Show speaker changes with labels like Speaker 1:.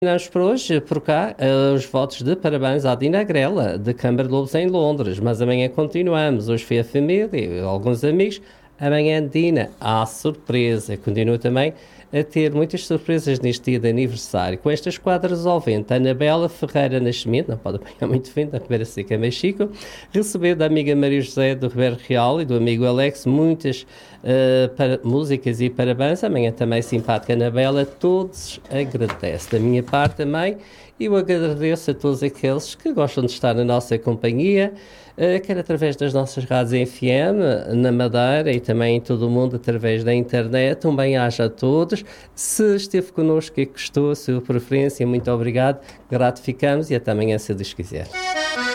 Speaker 1: Terminamos por hoje, por cá, os votos de parabéns à Dina Grela, de Câmara de Lobos em Londres, mas amanhã continuamos. Hoje foi a família, alguns amigos. Amanhã, Dina, há surpresa. Continua também a ter muitas surpresas neste dia de aniversário. Com estas quadras ao vento, Anabela Ferreira Nascimento, não pode apanhar muito vento, a Ribeira Seca, mas Chico, recebeu da amiga Maria José do Ribeiro Real e do amigo Alex muitas músicas e parabéns. Amanhã também simpática Anabela, todos agradece. Da minha parte também, eu agradeço a todos aqueles que gostam de estar na nossa companhia, quer através das nossas rádios FM, na Madeira e também em todo o mundo através da internet. Um bem-aja a todos. Se esteve connosco e gostou, a sua preferência, muito obrigado. Gratificamos e até amanhã, se Deus quiser.